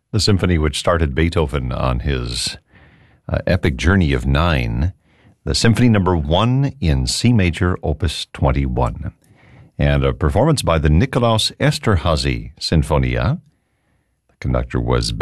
the symphony which started Beethoven on his epic journey of 9, the Symphony Number 1 in C Major, Opus 21, and a performance by the Nikolaus Esterhazy Sinfonia. The conductor was